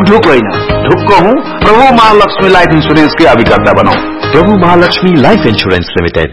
ढुक होइन, ढुक्क हूँ। प्रभु महालक्ष्मी लाइफ इंश्योरेंस के अभिकर्ता बनौ। प्रभु महालक्ष्मी लाइफ इंश्योरेंस लिमिटेड।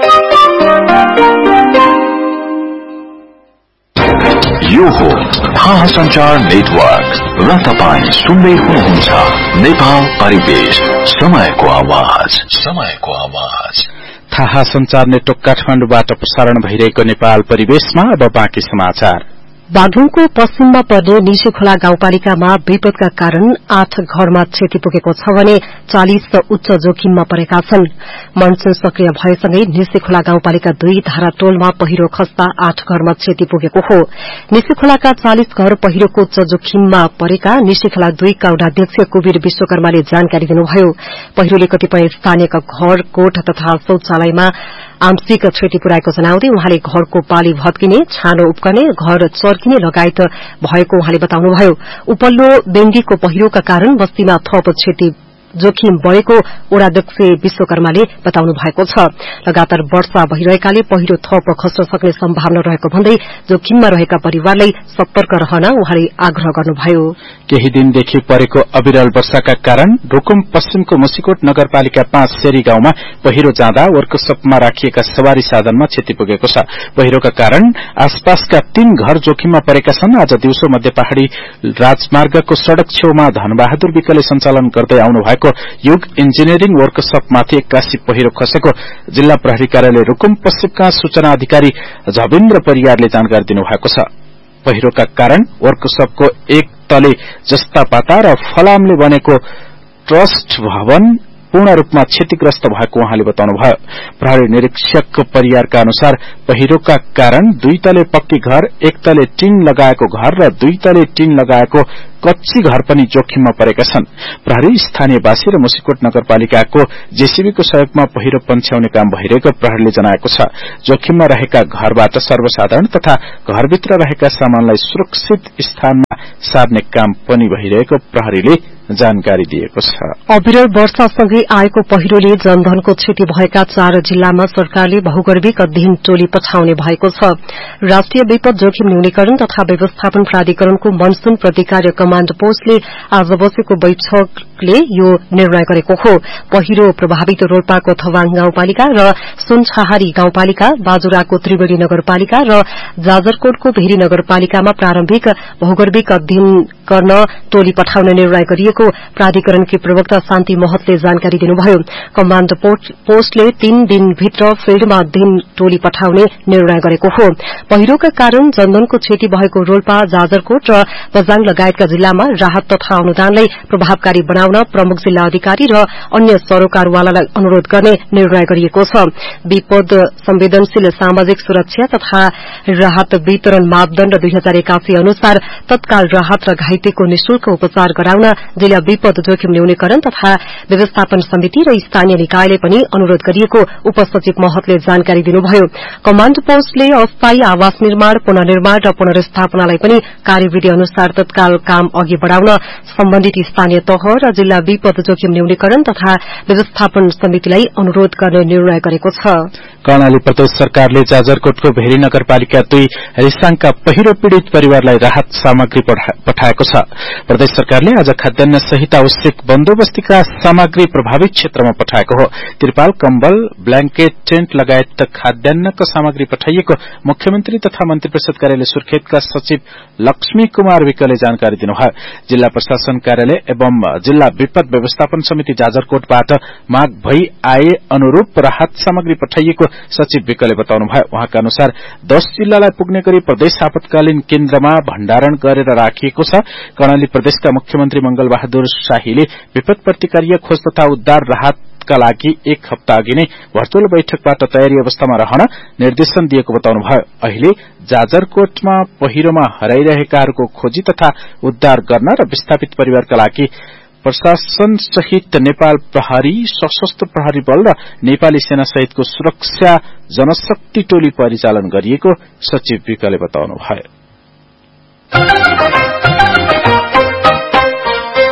यो हो थाहा संचार नेटवर्क र तपाईं सुन्दै हुनुहुन्छ नेपाल परिवेश, समयको आवाज, समयको आवाज। थाहा संचार नेटवर्क काठमाडौँबाट प्रसारण भइरहेको नेपाल परिवेशमा अब बाँकी समाचार। बागलुङको पश्चिममा पर्ने निशेखोला गाउँपालिकामा विपदका कारण 8 घरमा क्षति पुगेको छ भने 40 उच्च जोखिममा परेका छन्। मनसून सक्रिय भएसँगै निशेखोला गाउँपालिका 2 धाराटोलमा पहिरो खस्दा 8 घरमा क्षति पुगेको हो। निशेखोलाका 40 घर पहिरोको उच्च जोखिममा परेका निशेखोला 2 का उपाध्यक्ष कुबीर विश्वकर्माले जानकारी दिनुभयो। पहिरोले कतिपय स्थानीयका घर, कोठ तथा शौचालयमा आंशिक क्षति पुर्याएको जनाउँदै उहाँले घरको पाली भत्किने, छानो उप्कने, घर चर्किने लगायत भएको उहाँले बताउनुभयो। उपल्लो बेंगीको पहिरोका कारण बस्तीमा थप क्षति जोखिम बढ़ेको वडाध्यक्ष विश्वकर्माले बताउनु भएको छ। लगातार वर्षा भइरहेकाले पहिरो थप खस्न सक्ने सम्भावना रहेको भन्दै जोखिममा रहेका परिवारलाई सतर्क रहन उहाँले आग्रह गर्नुभयो। केही दिनदेखि परेको अविरल वर्षाका कारण रुकुम पश्चिमको मुसिकोट नगरपालिका 5 शेरी गाउँमा पहिरो जाँदा वर्कशपमा राखिएका सवारी साधनमा क्षति पुगेको छ। पहिरोका कारण आसपासका 3 घर जोखिममा परेका छन्। आज दिउँसो मध्य पहाड़ी राजमार्गको सड़क छेउमा धनबहादुर विकले सञ्चालन गर्दै आउनु भएको युग इन्जिनियरिङ वर्कशपमाथि 81 पहिरो खसेको जिल्ला प्रहरी कार्यालय रुकुम पश्चिमका सूचना अधिकारी झविन्द्र परियारले जानकारी दिनुभएको छ। पहिरोका कारण वर्कशपको एक तले जस्ता पाता र फलामले बनेको ट्रस्ट भवन पूर्ण रूपमा क्षतिग्रस्त भएको उहाँले बताउनुभयो। प्रहरी निरीक्षक परियारका अनुसार पहिरोका कारण 2 तले पक्की घर, 1 तले टिन लगाएको घर र 2 तले टिन लगाएको कच्ची घर पनि जोखिममा परेका छन्। प्रहरी स्थानीयवासी र मुसिकोट नगरपालिकाको जेसीबीको सहयोगमा पहिरो पन्छ्याउने काम भइरहेको प्रहरीले जनाएको छ। जोखिममा रहेका घरबाट सर्वसाधारण तथा घरभित्र रहेका सामानलाई सुरक्षित स्थानमा सार्ने काम पनि भइरहेको प्रहरीले जानकारी दिएको छ। अविरल वर्षासँगै आएको पहिरोले जनधनको क्षति भएका 4 जिल्लामा सरकारले बहुगर्भिक अध्ययन टोली पठाउने भएको छ। राष्ट्रिय विपद जोखिम न्यूनीकरण तथा व्यवस्थापन प्राधिकरणको मनसून प्रतिकार कमाण्ड पोस्टले आज बसेको बैठकले यो निर्णय गरेको हो। पहिरो प्रभावित रोल्पाको थवाङ गाउँपालिका र सुनछाहारी गाउँपालिका, बाजुराको त्रिवेणी नगरपालिका र जाजरकोटको भेरी नगरपालिकामा प्रारम्भिक बहुगर्भिक अध्ययन गर्न टोली पठाउने निर्णय गरिएको प्राधिकरणकी प्रवक्ता शान्ति महतले जानकारी दिनुभयो। कमाण्ड पोस्टले 3 दिनभित्र फिल्डमा अध्ययन टोली पठाउने निर्णय गरेको हो। पहिरोका कारण जनधनको क्षति भएको रोल्पा, जाजरकोट र बजाङ लगायतका जिल्लामा राहत तथा अनुदानलाई प्रभावकारी बनाउन प्रमुख जिल्ला अधिकारी र अन्य सरोकारवालालाई अनुरोध गर्ने निर्णय गरिएको छ। विपद संवेदनशील सामाजिक सुरक्षा तथा राहत वितरण मापदण्ड 2081 अनुसार तत्काल राहत र घाइतेको निशुल्क उपचार गराउन जिल्ला विपद जोखिम न्यूनीकरण तथा व्यवस्थापन समिति र स्थानीय निकायले पनि अनुरोध गरिएको उपसचिव महतले जानकारी दिनुभयो। कमाण्ड पोस्टले अस्थायी आवास निर्माण, पुनर्निर्माण र पुनर्स्थापनालाई पनि कार्यविधि अनुसार तत्काल काम अघि बढ़ाउन सम्बन्धित स्थानीय तह र जिल्ला विपद जोखिम न्यूनीकरण तथा व्यवस्थापन समितिलाई अनुरोध गर्ने निर्णय गरेको छ। कर्णाली प्रदेश सरकारले जाजरकोटको भेरी नगरपालिका 2 रिसाङका पहिरो पीड़ित परिवारलाई राहत सामग्री पठाएको छ। प्रदेश सरकारले आज खाद्यान्न सहित आवश्यक बन्दोबस्तीका सामग्री प्रभावित क्षेत्रमा पठाएको हो। तिरपाल, कम्बल, ब्ल्याङ्केट, टेन्ट लगायत खाद्यान्नको सामग्री पठाइएको मुख्यमन्त्री तथा मन्त्री परिषद कार्यालय सुर्खेतका सचिव लक्ष्मी कुमार विकले जानकारी दिनुभयो। जिल्ला प्रशासन कार्यालय एवं जिल्ला विपद व्यवस्थापन समिति जाजरकोटबाट माग भई आए अनुरूप राहत सामग्री पठाइएको सचिव विकले बताउनुभयो। उहाँका अनुसार 10 जिल्लालाई पुग्ने गरी प्रदेश आपतकालीन केन्द्रमा भण्डारण गरेर राखिएको छ। कर्णाली प्रदेशका मुख्यमन्त्री मंगल बहादुर शाहीले विपद प्रतिक्रिया खोज तथा उद्धार राहतका लागि 1 हप्ता अघि नै भर्चुअल बैठकबाट तयारी अवस्थामा रहन निर्देशन दिएको बताउनुभयो। अहिले जाजरकोटमा पहिरोमा हराइरहेकाहरूको खोजी तथा उद्धार गर्न र विस्थापित परिवारका लागि प्रशासन सहित नेपाल प्रहरी, सशस्त्र प्रहरी बल र नेपाली सेना सहितको सुरक्षा जनशक्ति टोली परिचालन गरिएको सचिव विकले बताउनुभयो।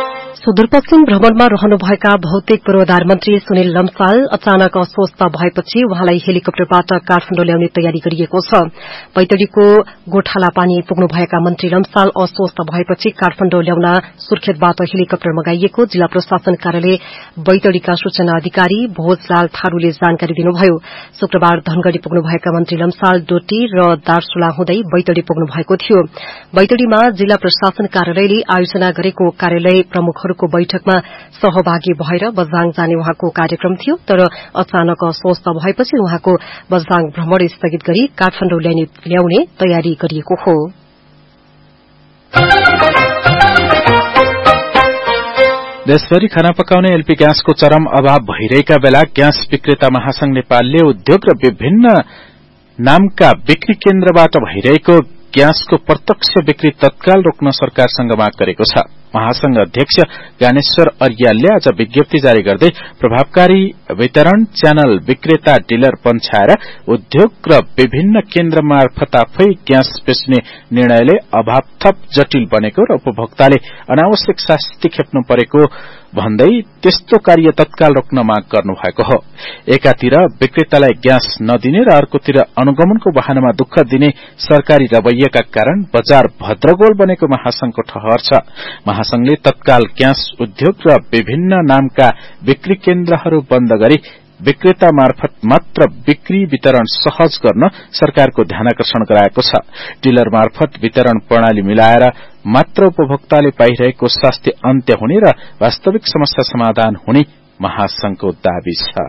सुदूरपश्चिम भ्रमणमा रहनुभएका भौतिक पूर्वाधार मन्त्री सुनिल लम्साल अचानक अस्वस्थ भएपछि उहाँलाई हेलिकप्टरबाट काठमाडौँ ल्याउने तयारी गरिएको छ। बैतडीको गोठाला पानी पुग्नुभएका मन्त्री लम्साल अस्वस्थ भएपछि काठमाडौँ ल्याउन सुर्खेतबाट हेलिकप्टर मगाइएको जिल्ला प्रशासन कार्यालय बैतडीका सूचना अधिकारी भोजलाल थारूले जानकारी दिनुभयो। शुक्रबार धनगढ़ी पुग्नुभएका मन्त्री लम्साल डोटी र दार्चुला हुँदै बैतडी पुग्नु भएको थियो। बैतडीमा जिल्ला प्रशासन कार्यालयले आयोजना गरेको कार्यालय प्रमुखहरूको बैठकमा सहभागी भएर बझाङ जाने उहाँको कार्यक्रम थियो, तर अचानक अस्वस्थ भएपछि उहाँको बझाङ भ्रमण स्थगित गरी काठमाडौँ ल्याउने तयारी गरिएको हो। देशभरि खाना पकाउने एलपी ग्यासको चरम अभाव भइरहेका बेला ग्यास विक्रेता महासंघ नेपालले उद्योग र विभिन्न नामका बिक्री केन्द्रबाट भइरहेको ग्यासको प्रत्यक्ष बिक्री तत्काल रोक्न सरकारसँग माग गरेको छ। महासंघ अध्यक्ष ज्ञानेश्वर अर्यालले आज विज्ञप्ति जारी गर्दै प्रभावकारी वितरण च्यानल विक्रेता डिलर पन्छाएर उद्योग र विभिन्न केन्द्र मार्फत आफै ग्यास बेच्ने निर्णयले अभाव थप जटिल बनेको र उपभोक्ताले अनावश्यक शास्ति खेप्नु परेको भन्दै त्यस्तो कार्य तत्काल रोक्न माग गर्नुभएको हो। एकातिर विक्रेतालाई ग्यास नदिने र अर्कोतिर अनुगमनको बहानामा दुःख दिने सरकारी रवैयाका कारण बजार भद्रगोल बनेको महासंघको ठहर छ। महासंघले तत्काल ग्यास उद्योग र विभिन्न नामका बिक्री केन्द्रहरू बन्द गरी विक्रेता मार्फत मात्र बिक्री वितरण सहज गर्न सरकारको ध्यानाकर्षण गराएको छ। डिलर मार्फत वितरण प्रणाली मिलाएर मात्र उपभोक्ताले पाइरहेको शास्ति अन्त्य हुने र वास्तविक समस्या समाधान हुने महासंघको दाबी छ।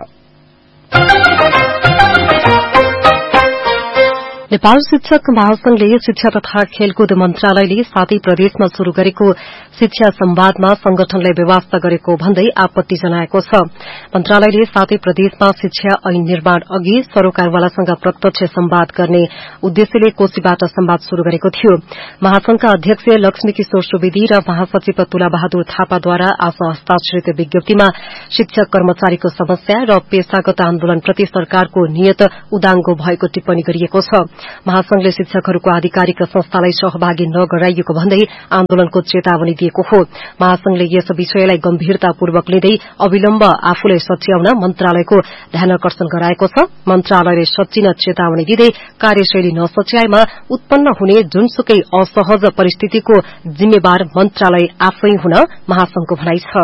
नेपाल शिक्षक महासंघले शिक्षा तथा खेलकुद मन्त्रालयले सातै प्रदेशमा शुरू गरेको शिक्षा संवादमा संगठनलाई व्यवस्था गरेको भन्दै आपत्ति जनाएको छ। मन्त्रालयले सातै प्रदेशमा शिक्षा ऐन निर्माण अघि सरोकारवालासँग प्रत्यक्ष संवाद गर्ने उद्देश्यले कोशीबाट संवाद शुरू गरेको थियो। महासंघका अध्यक्ष लक्ष्मी किशोर सुवेदी र महासचिव तुला बहादुर थापाद्वारा आज हस्ताक्षरित विज्ञप्तिमा शिक्षक कर्मचारीको समस्या र पेशागत आन्दोलनप्रति सरकारको नियत उदाङ्गो भएको टिप्पणी गरिएको छ। महासंघले शिक्षकहरूको आधिकारिक संस्थालाई सहभागी नगराइएको भन्दै आन्दोलनको चेतावनी दिएको हो। महासंघले यस विषयलाई गम्भीरतापूर्वक लिँदै अविलम्ब आफूलाई सच्याउन मन्त्रालयको ध्यानाकर्षण गराएको छ। मन्त्रालयले सच्चिन चेतावनी दिँदै कार्यशैली नसच्याएमा उत्पन्न हुने जुनसुकै असहज परिस्थितिको जिम्मेवार मन्त्रालय आफै हुन महासंघको भनाइ छ।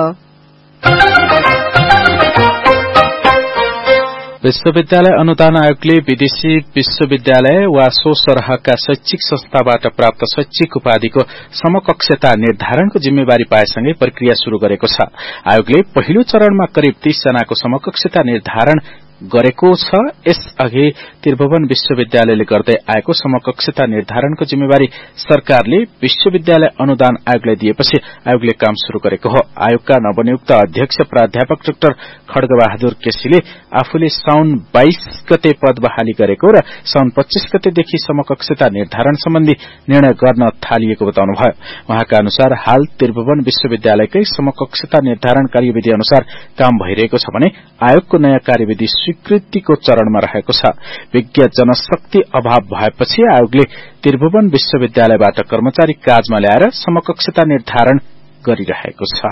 विश्वविद्यालय अनुदान आयोगले विदेशी विश्वविद्यालय वा सो सरहका शैक्षिक संस्थाबाट प्राप्त शैक्षिक उपाधिको समकक्षता निर्धारणको जिम्मेवारी पाएसँगै प्रक्रिया शुरू गरेको छ। आयोगले पहिलो चरणमा करिब 30 जनाको समकक्षता निर्धारण गरेको छ। यसअघि त्रिभुवन विश्वविद्यालयले गर्दै आएको समकक्षता निर्धारणको जिम्मेवारी सरकारले विश्वविद्यालय अनुदान आयोगलाई दिएपछि आयोगले काम शुरू गरेको हो। आयोगका नवनियुक्त अध्यक्ष प्राध्यापक डाक्टर खड्गबहादुर केसीले आफूले साउन 22 गते पद बहाली गरेको र साउन 25 गतेदेखि समकक्षता निर्धारण सम्बन्धी निर्णय गर्न थालिएको बताउनुभयो। उहाँका अनुसार हाल त्रिभुवन विश्वविद्यालयकै समकक्षता निर्धारण कार्यविधि अनुसार काम भइरहेको छ भने आयोगको नयाँ कार्यविधि स्वीकृतिको चरणमा रहेको छ। विज्ञ जनशक्ति अभाव भएपछि आयोगले त्रिभुवन विश्वविद्यालयबाट कर्मचारी काजमा ल्याएर समकक्षता निर्धारण गरिरहेको छ।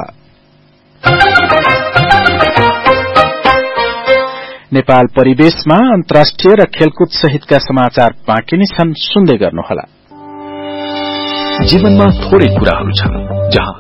नेपाल परिवेशमा अन्तर्राष्ट्रिय र खेलकुद सहितका समाचार बाँकी नै छन्, सुन्दै गर्नुहोला। जीवनमा थोरै कुराहरू छन् जहाँ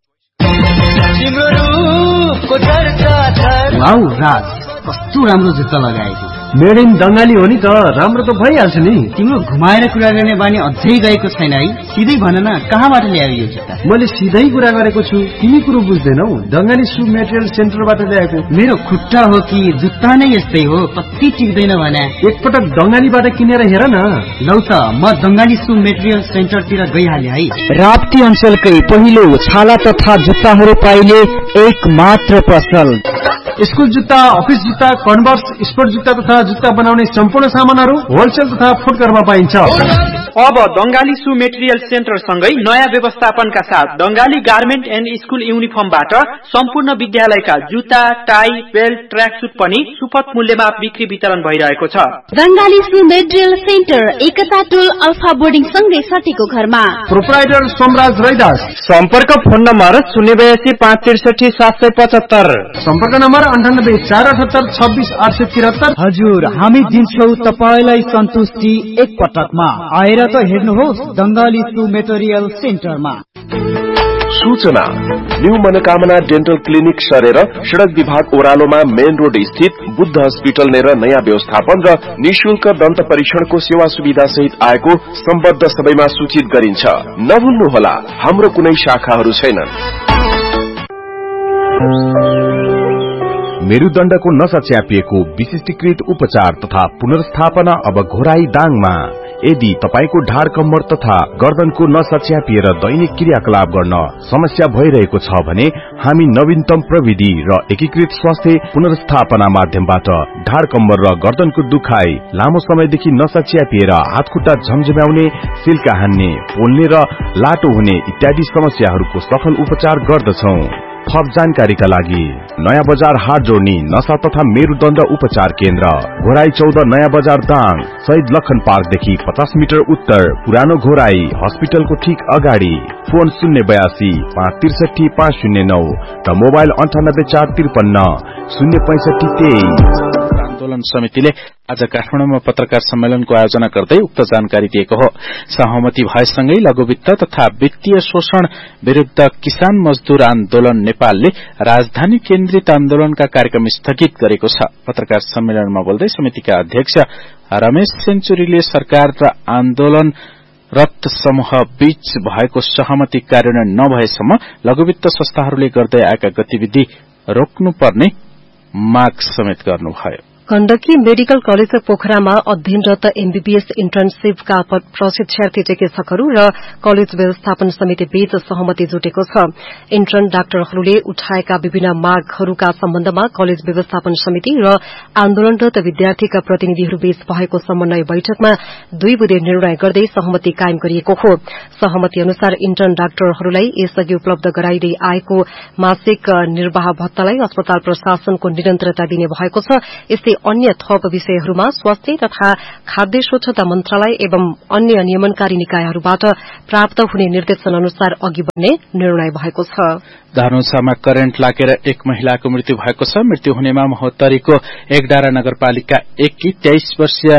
वाउ राज, कस्तो राम्रो जुत्ता लगाएको। मेड इन बंगाली हो नि त, राम्रो त भइहाल्छ नि। तिम्रो घुमाएर कुरा गर्ने बानी अझै गएको छैन है? सिधै भन न, कहाँबाट ल्यायो यो जुत्ता? मैले सिधै कुरा गरेको छु, तिमी कुरो बुझ्दैनौ। बंगाली सु मेटेरियल सेन्टरबाट ल्याएको। मेरो खुट्टा हो कि जुत्ता नै यस्तै हो, कति टिक्दैन भने। एकपटक बंगालीबाट किनेर हेर न। लौ त, म बंगाली सु मेटेरियल सेन्टरतिर गइहाले है। राप्ती अञ्चलकै पहिलो छाला तथा जुत्ताहरू पाइने एक मात्र पसल। स्कुल जुत्ता, अफिस जुत्ता, कन्भर्स, स्पोर्ट जुत्ता तथा जुत्ता बनाउने सम्पूर्ण सामानहरू होलसेल तथा फुटकरमा पाइन्छ। अब दंगाली सु मेटेरियल सेन्टर सँगै नयाँ व्यवस्थापनका साथ दंगाली गार्मेन्ट एन्ड स्कूल युनिफर्मबाट सम्पूर्ण विद्यालयका जुत्ता, टाई, बेल्ट, ट्र्याकसुट पनि सुपथ मूल्यमा बिक्री वितरण भइरहेको छ। दंगाली सु मेटेरियल सेन्टर एकता टोल अल्फा बोर्डिङ सँगै सटीको घरमा। प्रोप्राइटर सोमराज रैदास। सम्पर्क फोन नम्बर 082 563 775। सम्पर्क नम्बर 98 478 26 873। हजुर, हामी दिन्छौ तपाईलाई सन्तुष्टि एक पटकमा। आएर त हेर्नुहोस् दंगाली सु मेटेरियल सेन्टरमा। सूचना न्यू मनोकामना डेन्टल क्लिनिक सरेर सड़क विभाग ओह्रालोमा मेन रोड स्थित बुद्ध हस्पिटल नेर नयाँ व्यवस्थापन र निशुल्क दन्त परीक्षणको सेवा सुविधा सहित आएको सम्बद्ध सबैमा सूचित गरिन्छ। नभुल्नुहोला, हाम्रो कुनै शाखाहरू छैनन्। मेरुदण्डको नसा च्यापिएको विशिष्टीकृत उपचार तथा पुनर्स्थापना अब घोराई दाङमा। यदि तपाईको ढाड कम्मर तथा गर्दनको नसा च्यापिएर दैनिक क्रियाकलाप गर्न समस्या भइरहेको छ भने हामी नवीनतम प्रविधि र एकीकृत स्वास्थ्य पुनर्स्थापना माध्यमबाट ढाड कम्मर र गर्दनको दुखाइ, लामो समयदेखि नसा च्यापिएर हातखुट्टा झमझम्याउने, सिल्का हान्ने, पोल्ने र लाटो हुने इत्यादि समस्याहरूको सफल उपचार गर्दछौं। थप जानकारीका लागि नयाँ बजार हाट जोड्नी नसा तथा मेरुदण्ड उपचार केन्द्र, घोराई 14 नयाँ बजार दाङ, शहीद लखन पार्कदेखि 50 मिटर उत्तर, पुरानो घोराई हस्पिटलको ठीक अगाडि। फोन 082 563 509 र मोबाइल 98 453 065 23। आन्दोलन समितिले आज काठमाडौँमा पत्रकार सम्मेलनको आयोजना गर्दै उक्त जानकारी दिएको हो। सहमति भएसँगै लघुवित्त तथा वित्तीय शोषण विरूद्ध किसान मजदूर आन्दोलन नेपालले राजधानी केन्द्रित आन्दोलनका कार्यक्रम स्थगित गरेको छ। पत्रकार सम्मेलनमा बोल्दै समितिका अध्यक्ष रमेश सेन्चुरीले सरकार र आन्दोलनरत समूह बीच भएको सहमति कार्यान्वयन नभएसम्म लघुवित्त संस्थाहरूले गर्दै आएका गतिविधि रोक्नुपर्ने माग समेत गर्नुभयो। गण्डकी मेडिकल कलेज पोखरामा अध्ययनरत एमबीबीएस इन्टर्नशिपका प्रशिक्षार्थी चिकित्सकहरू र कलेज व्यवस्थापन समिति बीच सहमति जुटेको छ। इन्टर्न डाक्टरहरूले उठाएका विभिन्न मागहरूका सम्बन्धमा कलेज व्यवस्थापन समिति र आन्दोलनरत विद्यार्थीका प्रतिनिधिहरू बीच भएको समन्वय बैठकमा 2 बुँदे निर्णय गर्दै सहमति कायम गरिएको हो। सहमति अनुसार इन्टर्न डाक्टरहरूलाई यसअघि उपलब्ध गराइदै आएको मासिक निर्वाह भत्तालाई अस्पताल प्रशासनको निरन्तरता दिने भएको छ। यस्तै अन्य थप विषयहरूमा स्वास्थ्य तथा खाद्य स्वच्छता मन्त्रालय एवं अन्य नियमनकारी निकायहरूबाट प्राप्त हुने निर्देशन अनुसार अघि बढ्ने निर्णय भएको छ। धनुषामा करेन्ट लागेर एक महिलाको मृत्यु भएको छ। मृत्यु हुनेमा महोत्तरीको एकडारा नगरपालिका 1 की 23 वर्षीय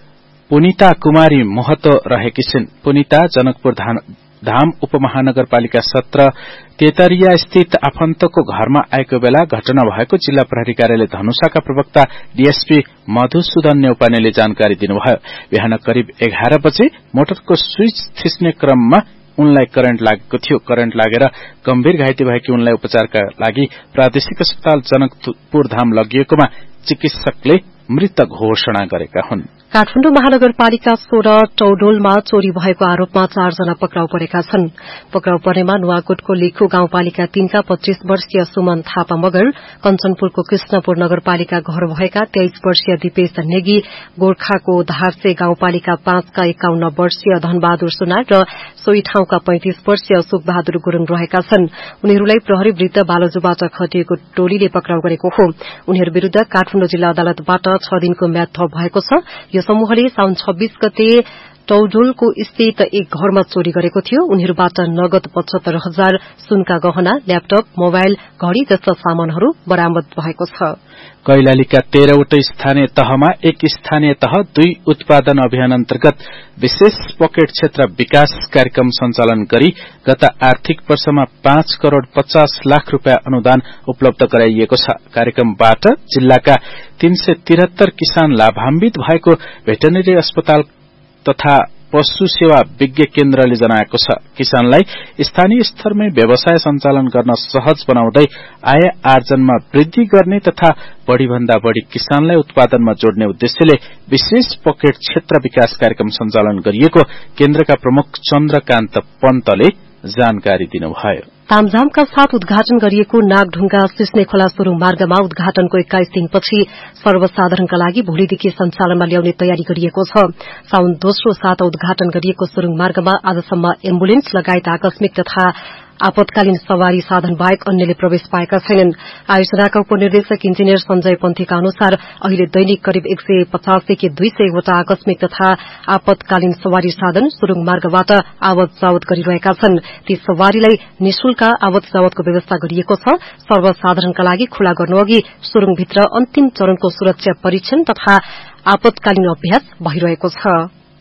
पुनिता कुमारी महतो रहेकी छिन्। पुनिता जनकपुर धाम उपमहानगरपालिका 17 तेतरिया स्थित आफन्तको घरमा आएको बेला घटना भएको जिल्ला प्रहरी कार्यालय धनुषाका प्रवक्ता डीएसपी मधुसूदन नेउपानेले जानकारी दिनुभयो। बिहान करिब 11 बजे मोटरको स्विच थिच्ने क्रममा उनलाई करेन्ट लागेको थियो। करेन्ट लागेर गम्भीर घाइते भएकी उनलाई उपचारका लागि प्रादेशिक अस्पताल जनकपुर धाम लगिएकोमा चिकित्सकले मृत घोषणा गरेका हुन्। काठमाडौँ महानगरपालिका 16 टौडोलमा चोरी भएको आरोपमा 4 जना पक्राउ परेका छन्। पक्राउ परेमा नुवाकोटको लेखु गाउँपालिका 3 का 25 वर्षीय सुमन थापा मगर, कञ्चनपुरको कृष्णपुर नगरपालिका घर भएका 23 वर्षीय दिपेश नेगी, गोर्खाको धारसे गाउँपालिका 5 का 51 वर्षीय धनबहादुर सुनार र सोही ठाउँका 35 वर्षीय अशोक बहादुर गुरूङ रहेका छन्। उनीहरूलाई प्रहरी वृत्त बालजुबाट खटिएको टोलीले पक्राउ गरेको हो। उनीहरू विरूद्ध काठमाडौँ जिल्ला अदालतबाट 6 दिनको म्याद थप भएको छ। यो समूहले साउन 26 गते टौडोलको स्थित एक घरमा चोरी गरेको थियो। उनीहरूबाट नगद 75,000, सुनका गहना, ल्यापटप, मोबाइल, घड़ी जस्ता सामानहरू बरामद भएको छ। कैलालीका 13 वटै स्थानीय तहमा एक स्थानीय तह 2 उत्पादन अभियान अन्तर्गत विशेष पकेट क्षेत्र विकास कार्यक्रम सञ्चालन गरी गत आर्थिक वर्षमा 5 करोड़ 50 लाख रूपियाँ अनुदान उपलब्ध गराइएको छ। कार्यक्रमबाट जिल्लाका 373 किसान लाभान्वित भएको भेटनेरी अस्पताल तथा पशु सेवा विज्ञ केन्द्रले जनाएको छ। किसानलाई स्थानीय स्तरमै व्यवसाय सञ्चालन गर्न सहज बनाउँदै आय आर्जनमा वृद्धि गर्ने तथा बढ़ीभन्दा बढ़ी किसानलाई उत्पादनमा जोड्ने उद्देश्यले विशेष पकेट क्षेत्र विकास कार्यक्रम सञ्चालन गरिएको केन्द्रका प्रमुख चन्द्रकान्त पन्तले जानकारी दिनुभयो। तामझामका साथ उद्घाटन गरिएको नागढुंगा सिस्ने खोला सुरुङ मार्गमा उद्घाटनको 21 दिनपछि सर्वसाधारणका लागि भोलिदेखि सञ्चालनमा ल्याउने तयारी गरिएको छ। साउन दोस्रो साता उद्घाटन गरिएको सुरुङ मार्गमा आजसम्म एम्बुलेन्स लगायत आकस्मिक तथा आपतकालीन सवारी साधन बाहेक अन्यले प्रवेश पाएका छैनन्। आयोजनाका उपनिर्देशक इन्जिनियर संजय पन्थीका अनुसार अहिले दैनिक करिब 150 देखि 200 वटा आकस्मिक तथा आपतकालीन सवारी साधन सुरुङ मार्गबाट आवत जावत गरिरहेका छन्। ती सवारीलाई निशुल्क आवत जावतको व्यवस्था गरिएको छ। सर्वसाधारणका लागि खुला गर्नुअघि सुरुङभित्र अन्तिम चरणको सुरक्षा परीक्षण तथा आपतकालीन अभ्यास भइरहेको छ।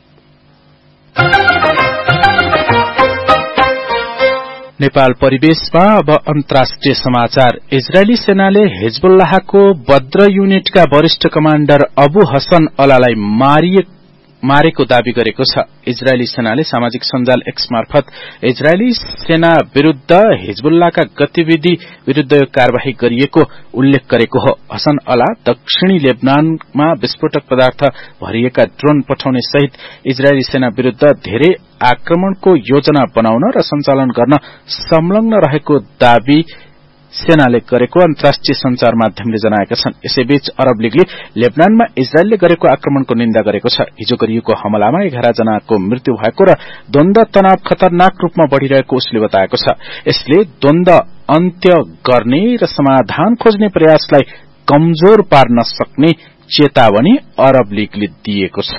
नेपाल परिवेशमा अब अन्तर्राष्ट्रिय समाचार। इजरायली सेनाले हिजबुल्लाहको बद्र युनिटका वरिष्ठ कमाण्डर अबु हसन अलालाई मारेको दावी गरेको छ। इजरायली सेनाले सामाजिक सञ्जाल एक्स मार्फत इजरायली सेना विरूद्ध हिजबुल्लाहका गतिविधि विरूद्ध कार्यवाही गरिएको उल्लेख गरेको हो। हसन अला दक्षिणी लेबनानमा विस्फोटक पदार्थ भरिएका ड्रोन पठाउने सहित इजरायली सेना विरूद्ध धेरै आक्रमणको योजना बनाउन र सञ्चालन गर्न संलग्न रहेको दावी सेनाले गरेको अन्तर्राष्ट्रिय संचार माध्यमले जनाएका छन्। यसैबीच अरब लीगले लेबनानमा इजरायलले गरेको आक्रमणको निन्दा गरेको छ। हिजो गरिएको हमलामा 11 जनाको मृत्यु भएको र द्वन्द तनाव खतरनाक रूपमा बढ़िरहेको उसले बताएको छ। यसले द्वन्द अन्त्य गर्ने र समाधान खोज्ने प्रयासलाई कमजोर पार्न सक्ने चेतावनी अरब लीगले दिएको छ।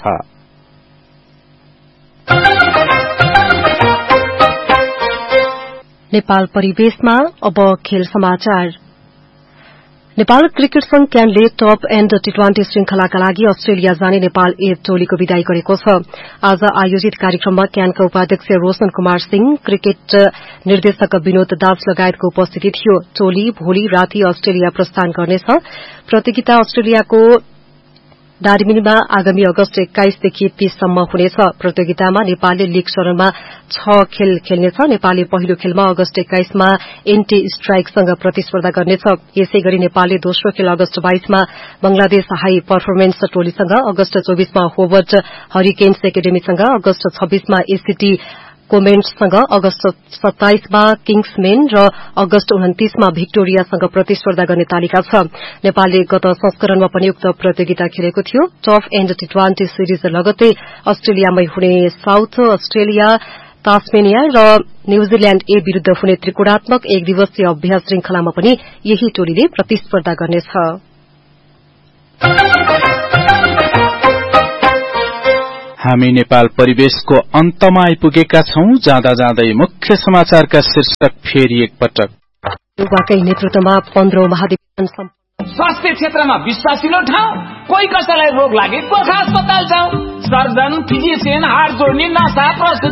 नेपाल परिवेशमा अब खेल समाचार। नेपाल क्रिकेट संघ क्यानले टप एण्ड टी20 श्रृंखलाका लागि अस्ट्रेलिया जाने नेपाल ए टोलीको विदाई गरेको छ। आज आयोजित कार्यक्रममा क्यानका उपाध्यक्ष रोशन कुमार सिंह, क्रिकेट निर्देशक विनोद दास लगायतको उपस्थिति थियो। टोली भोलि राति अस्ट्रेलिया प्रस्थान गर्नेछ। प्रतियोगिता अस्ट्रेलियाको डार्बिनमा आगामी अगस्त 21 देखि 30 सम्म हुनेछ। प्रतियोगितामा नेपालले लीग चरणमा 6 खेल खेल्नेछ। नेपालले पहिलो खेलमा अगस्त 21 मा एन्टी स्ट्राइकसँग प्रतिस्पर्धा गर्नेछ। यसैगरी नेपालले दोस्रो खेल अगस्त 22 मा बंगलादेश हाई पर्फर्मेन्स टोलीसँग, अगस्त 24 मा होवर्ड हरिकेन्स एकाडेमीसँग, अगस्त 26 मा एसीटी कोमेन्ट्ससँग, अगस्त 27 मा किङ्समेन र अगस्त 29 मा भिक्टोरियासँग प्रतिस्पर्धा गर्ने तालिका छ। नेपालले गत संस्करणमा पनि उक्त प्रतियोगिता खेलेको थियो। टफ एण्ड टी20 सिरिज लगत्तै अस्ट्रेलियामै हुने साउथ अस्ट्रेलिया, तास्मेनिया र न्यूजील्याण्ड ए विरूद्ध हुने त्रिकोणात्मक एक दिवसीय अभ्यास श्रृंखलामा पनि यही टोलीले प्रतिस्पर्धा गर्नेछ। हामी नेपाल परिवेशको अन्तमा आइपुगेका छौं। जाँदा जाँदै मुख्य समाचारका शीर्षक फेरि एकपटक। युवाकै नेतृत्वमा 15औं महाधिवेशन स्वास्थ्य क्षेत्रमा विश्वासिलो ठाउँ। कोही कसैलाई रोग लागे गोर्खा अस्पताल जाउँ। सर्जन, फिजिशियन, हाड जोड्ने, नसा, प्रस्तुति